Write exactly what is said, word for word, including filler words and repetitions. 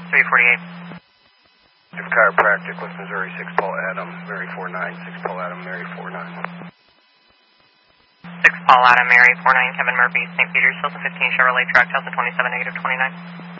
three forty-eight. If chiropractic with Missouri, six Paul Adam, Mary four nine, six Paul Adam, Mary four nine. six Paul Adam, Mary four nine, Kevin Murphy, Saint Peter's, Hilton fifteen Chevrolet, track Delta twenty-seven, negative twenty-nine.